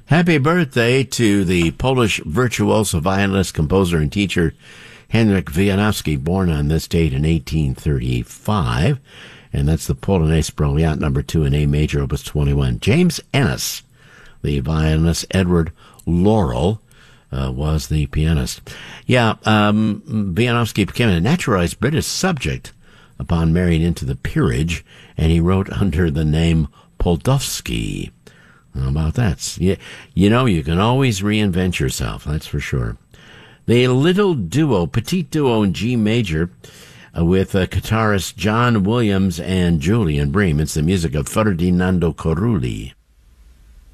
Happy birthday to the Polish virtuoso violinist, composer, and teacher Henryk Wieniawski, born on this date in 1835. And that's the Polonaise Brilliant No. 2 in A major, opus 21. James Ennis, the violinist. Edward Laurel was the pianist. Wieniawski became a naturalized British subject upon marrying into the peerage, and he wrote under the name Poldowski. How about that? You know, you can always reinvent yourself, that's for sure. The little duo, petite duo in G major, with guitarist John Williams and Julian Bream. It's the music of Ferdinando Carulli.